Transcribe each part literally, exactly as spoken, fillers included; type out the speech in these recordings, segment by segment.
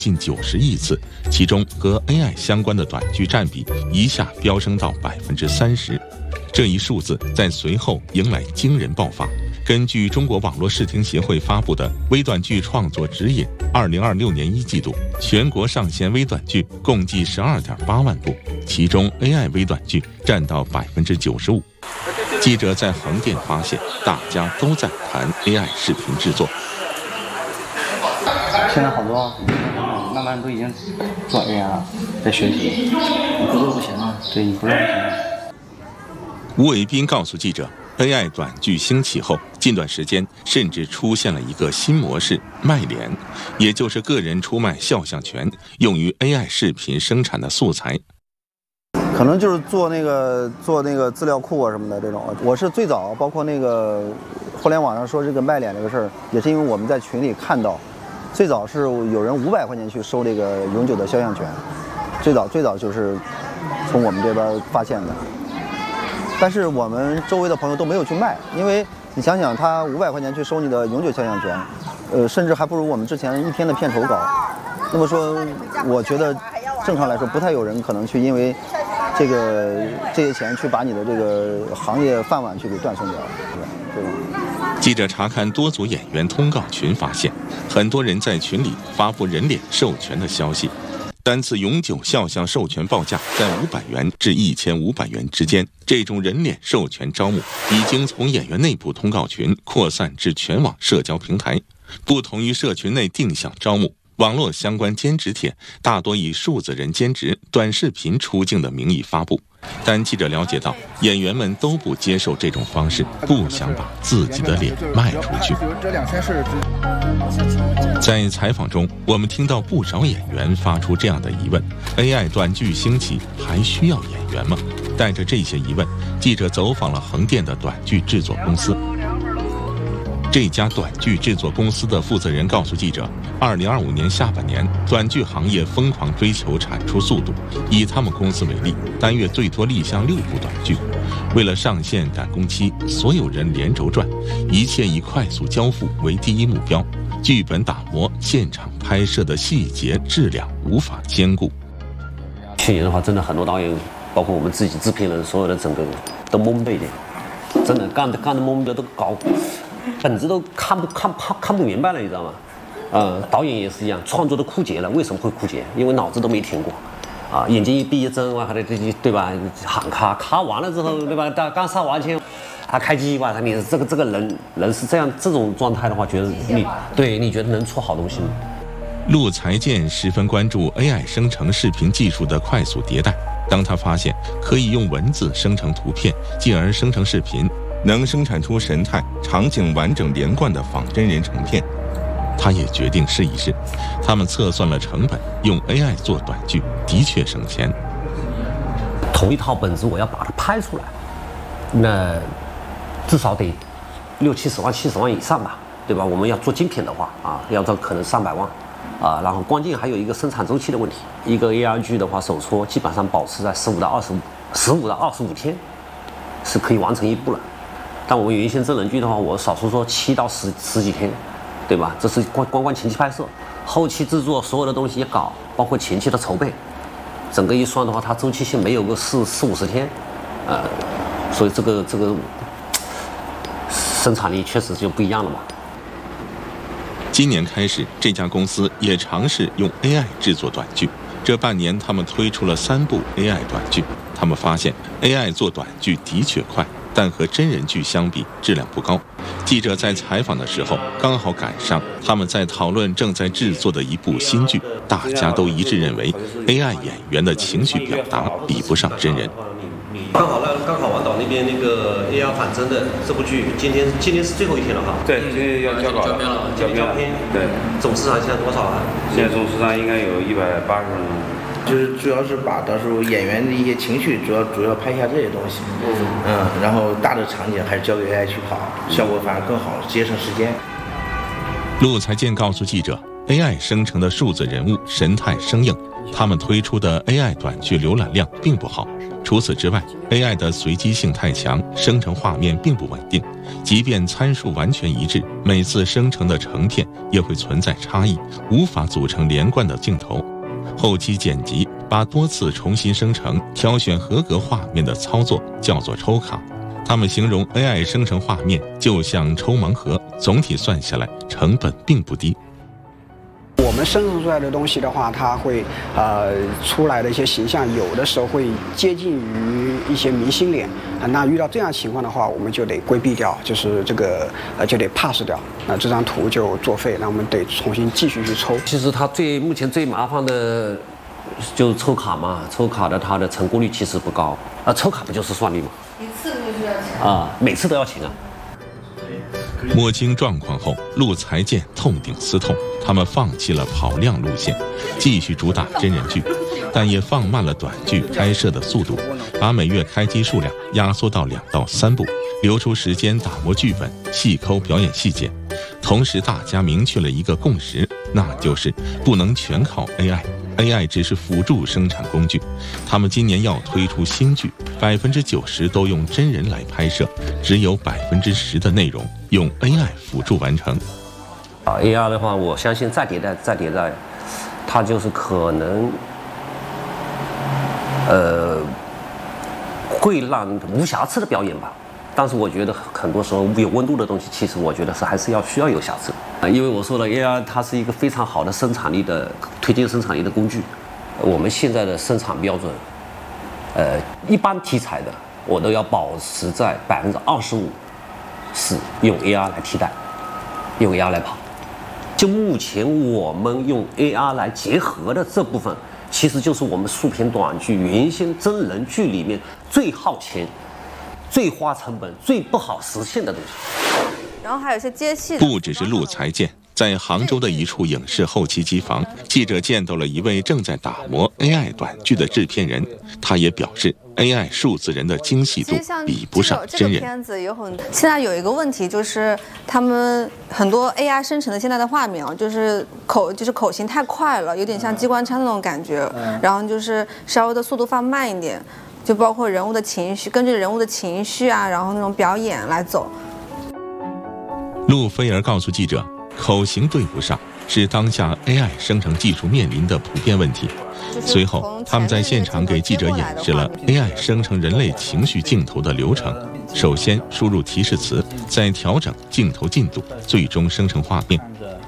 近九十亿次，其中和 A I 相关的短剧占比一下飙升到百分之三十。这一数字在随后迎来惊人爆发。根据中国网络视听协会发布的《微短剧创作指引》，二零二六年一季度全国上线微短剧共计十二点八万部，其中 A I 微短剧占到百分之九十五。记者在横店发现，大家都在谈 A I 视频制作。 现在好多慢慢都已经做 A I 了，在学习。你不做不行啊。对，你不做不行。 吴伟斌告诉记者 ，A I 短剧兴起后，近段时间甚至出现了一个新模式——卖脸，也就是个人出卖肖像权，用于 A I 视频生产的素材。 可能就是做那个做那个资料库啊什么的这种。我是最早，包括那个互联网上说这个卖脸这个事儿，也是因为我们在群里看到，最早是有人五百块钱去收这个永久的肖像权，最早最早就是从我们这边发现的。但是我们周围的朋友都没有去卖，因为你想想，他五百块钱去收你的永久肖像权，呃，甚至还不如我们之前一天的片酬高。那么说，我觉得正常来说，不太有人可能去因为这个这些钱去把你的这个行业饭碗去给断送掉了，对吧？ 记者查看多组演员通告群，发现很多人在群里发布人脸授权的消息。单次永久肖像授权报价在五百元至一千五百元之间。这种人脸授权招募已经从演员内部通告群扩散至全网社交平台。不同于社群内定向招募，网络相关兼职帖大多以数字人兼职、短视频出镜的名义发布。但记者了解到，演员们都不接受这种方式，不想把自己的脸卖出去。在采访中，我们听到不少演员发出这样的疑问 ：A I 短剧兴起，还需要演员吗？带着这些疑问，记者走访了横店的短剧制作公司。这家短剧制作公司的负责人告诉记者，二零二五年下半年，短剧行业疯狂追求产出速度。以他们公司为例，单月最多立项六部短剧。为了上线赶工期，所有人连轴转，一切以快速交付为第一目标。剧本打磨，现场拍摄的细节质量无法兼顾。 去年的话，真的很多导演，包括我们自己制片人，所有的整个都懵背的，真的干的干的懵的都搞。本子都看不看看看不明白了，你知道吗？呃，导演也是一样，创作都枯竭了。为什么会枯竭？因为脑子都没停过，啊，眼睛一闭一睁哇，还得这对吧？喊咔咔完了之后，对吧？刚刚杀完前，他开机哇，你这个这个人人是这样这种状态的话，觉得你对你觉得能出好东西吗？ 陆才健十分关注 A I 生成视频技术的快速迭代。当他发现可以用文字生成图片，进而生成视频，能生产出神态、场景完整连贯的仿真人成片，他也决定试一试。他们测算了成本，用 A I 做短剧的确省钱。 同一套本子我要把它拍出来，那至少得六七十万、七十万以上吧，对吧？我们要做精品的话啊，要到可能上百万啊。然后关键还有一个生产周期的问题，一个 A R 剧的话，首撮基本上保持在十五到二十五、十五到二十五天是可以完成一部了。但我们有一些真人剧的话，我少说说七到十十几天，对吧？这是光光光前期拍摄，后期制作所有的东西也搞，包括前期的筹备，整个一算的话，它周期性没有个四四五十天，呃，所以这个这个生产力确实就不一样了嘛。 今年开始，这家公司也尝试用 A I 制作短剧。这半年，他们推出了三部 A I 短剧。他们发现 A I 做短剧的确快，但和真人剧相比，质量不高。记者在采访的时候，刚好赶上他们在讨论正在制作的一部新剧，大家都一致认为 A I 演员的情绪表达比不上真人。 刚好那刚好王导那边那个 A R 反侦的这部剧，今天今天是最后一天了哈。 对，今天要交稿了， 交片了。对，总时长现在多少啊？ 现在总时长应该有一百八十分钟。 就是主要是把到时候演员的一些情绪，主要主要拍一下这些东西。嗯嗯，然后大的场景还是交给 A I 去跑，效果反而更好，节省时间。 陆才健告诉记者 A I 生成的数字人物神态生硬，他们推出的 A I 短剧浏览量并不好。除此之外 ，A I 的随机性太强，生成画面并不稳定。即便参数完全一致，每次生成的成片也会存在差异，无法组成连贯的镜头。后期剪辑把多次重新生成、挑选合格画面的操作叫做抽卡。他们形容 A I 生成画面就像抽盲盒，总体算下来成本并不低。 我们生成出来的东西的话，它会呃出来的一些形象，有的时候会接近于一些明星脸啊。那遇到这样情况的话，我们就得规避掉，就是这个呃就得 pass 掉，那这张图就作废，那我们得重新继续去抽。 其实它最目前最麻烦的就是抽卡嘛，抽卡的它的成功率其实不高啊，抽卡不就是算力吗？ 一次不就是要钱啊，每次都要钱啊。 摸清状况后，陆才健痛定思痛，他们放弃了跑量路线，继续主打真人剧，但也放慢了短剧拍摄的速度，把每月开机数量压缩到两到三部，留出时间打磨剧本、细抠表演细节。同时，大家明确了一个共识，那就是不能全靠 A I。A I 只是辅助生产工具，他们今年要推出新剧，百分之九十都用真人来拍摄，只有百分之十的内容用 A I 辅助完成。 啊 ，A I 的话，我相信再迭代、再迭代，它就是可能，呃，会让无瑕疵的表演吧。但是我觉得很多时候有温度的东西，其实我觉得是还是要需要有瑕疵啊，因为我说了 A I 它是一个非常好的生产力的推进生产力的工具。我们现在的生产标准，呃，一般题材的我都要保持在百分之二十五是用 A I 来替代，用 A I 来跑。就目前我们用 A I 来结合的这部分，其实就是我们竖屏短剧、原先真人剧里面最耗钱、最花成本、最不好实现的东西。 然后还有一些接戏的。 不只是陆才健，在杭州的一处影视后期机房，记者见到了一位正在打磨 A I 短剧的制片人，他也表示 A I 数字人的精细度比不上真人。 这个片子有很，现在有一个问题就是，他们很多 A I 生成的现在的画面啊，就是口就是口型太快了，有点像机关枪那种感觉，然后就是稍微的速度放慢一点。就包括人物的情绪，根据人物的情绪啊，然后那种表演来走。 陆菲儿告诉记者，口型对不上是当下 A I 生成技术面临的普遍问题。随后，他们在现场给记者演示了 A I 生成人类情绪镜头的流程。首先输入提示词，再调整镜头进度，最终生成画面。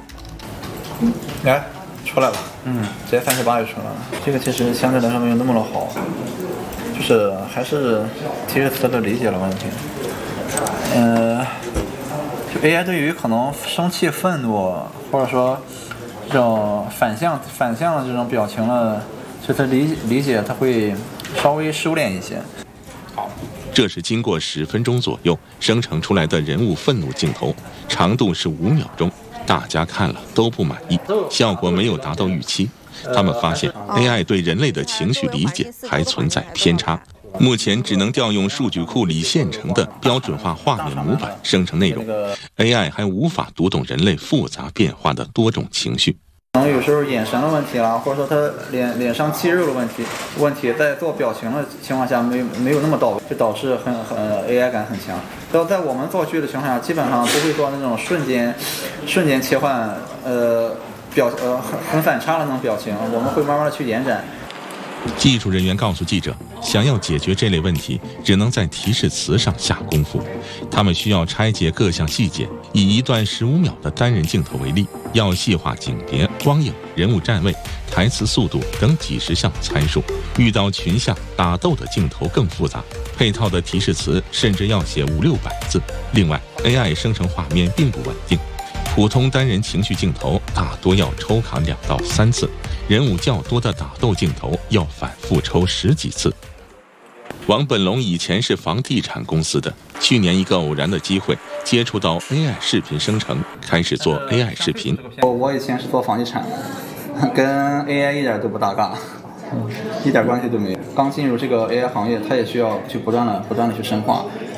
来，出来了，嗯，直接三十八就出来了。这个其实相对来说没有那么的好。就是还是提示词的理解的问题。呃，就 A I 对于可能生气、愤怒，或者说这种反向、反向的这种表情的，就它理理解它会稍微收敛一些。 好，这是经过十分钟左右生成出来的人物愤怒镜头，长度是五秒钟，大家看了都不满意，效果没有达到预期。他们发现 A I 对人类的情绪理解还存在偏差，目前只能调用数据库里现成的标准化画面模板生成内容 ，A I 还无法读懂人类复杂变化的多种情绪。 可能有时候眼神的问题啦，或者说他脸脸上肌肉的问题，问题在做表情的情况下没有没有那么到位，就导致很很 A I 感很强。要在我们做剧的情况下，基本上不会做那种瞬间瞬间切换，呃。表呃很很反差的那种表情，我们会慢慢的去延展。 技术人员告诉记者，想要解决这类问题，只能在提示词上下功夫。他们需要拆解各项细节，以一段十五秒的单人镜头为例，要细化景别、光影、人物站位、台词速度等几十项参数。遇到群像、打斗的镜头更复杂，配套的提示词甚至要写五六百字。另外 ，A I 生成画面并不稳定。普通单人情绪镜头大多要抽卡两到三次，人物较多的打斗镜头要反复抽十几次。王本龙以前是房地产公司的，去年一个偶然的机会接触到 A I 视频生成，开始做 A I 视频。 我我以前是做房地产的，跟 A I 一点都不搭嘎，一点关系都没有。刚进入这个 A I 行业，它也需要去不断的不断的去深化。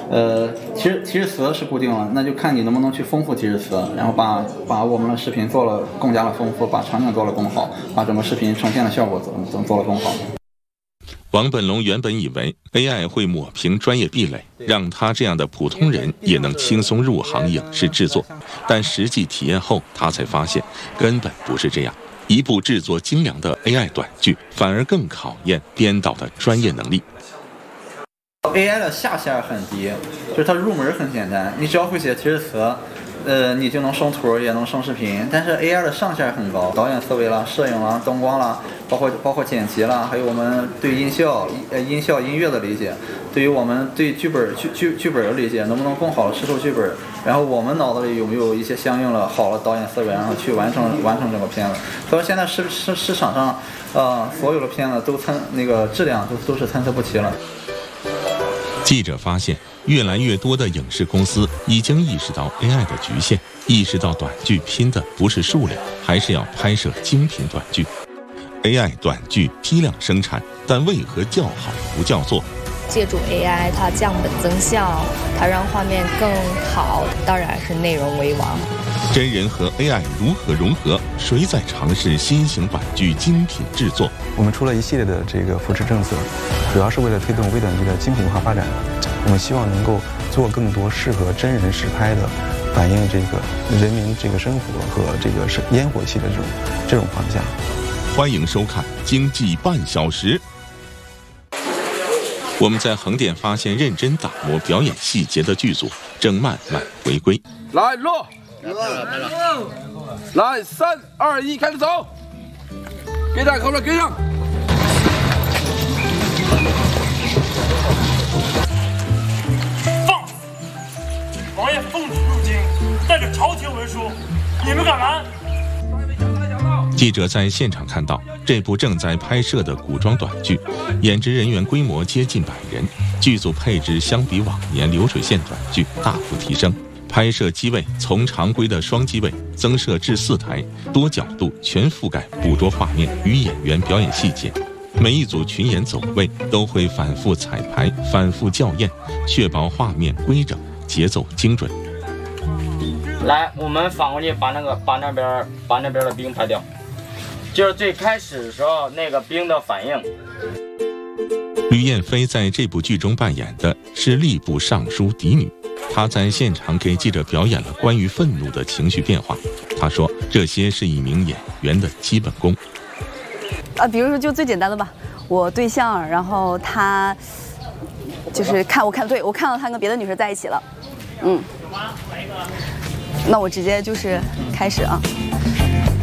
呃，提示提示词是固定了，那就看你能不能去丰富提示词，然后把把我们的视频做了更加的丰富，把场景做了更好，把整个视频呈现的效果做做做了更好。 王本龙原本以为 A I 会抹平专业壁垒，让他这样的普通人也能轻松入行影视制作，但实际体验后，他才发现根本不是这样。一部制作精良的 A I 短剧，反而更考验编导的专业能力。 A I 的下限很低，就是它入门很简单，你只要会写提示词，呃，你就能生图，也能生视频。但是 A I 的上限很高，导演思维啦、摄影啦、灯光啦，包括包括剪辑啦，还有我们对音效、呃音效、音乐的理解，对于我们对剧本剧剧剧本的理解，能不能更好的吃透剧本，然后我们脑子里有没有一些相应的好的导演思维，然后去完成完成整个片子。所以现在市市市场上，呃，所有的片子都参那个质量都都是参差不齐了。 记者发现，越来越多的影视公司已经意识到 A I 的局限，意识到短剧拼的不是数量，还是要拍摄精品短剧。A I 短剧批量生产，但为何叫好不叫座？ 借助 A I， 它降本增效，它让画面更好，当然是内容为王。 真人和 A I 如何融合？谁在尝试新型短剧精品制作？ 我们出了一系列的这个扶持政策，主要是为了推动微短剧的精品化发展。我们希望能够做更多适合真人实拍的，反映这个人民这个生活和这个是烟火气的这种这种方向。 欢迎收看《经济半小时》。我们在横店发现认真打磨表演细节的剧组正慢慢回归。 来落，来三二一，开始走，给点口了，给上。 放！王爷奉旨入京，带着朝廷文书，你们敢拦？ 记者在现场看到这部正在拍摄的古装短剧，演职人员规模接近百人，剧组配置相比往年流水线短剧大幅提升，拍摄机位从常规的双机位增设至四台，多角度全覆盖捕捉画面与演员表演细节。每一组群演走位都会反复彩排、反复校验，确保画面规整、节奏精准。 来，我们反过去把那个把那边把那边的兵拍掉。就是最开始的时候那个兵的反应。 吕燕飞在这部剧中扮演的是吏部尚书嫡女，她在现场给记者表演了关于愤怒的情绪变化。她说，这些是一名演员的基本功。 啊，比如说就最简单的吧，我对象，然后他就是看我看对我看到他跟别的女生在一起了，嗯，那我直接就是开始啊。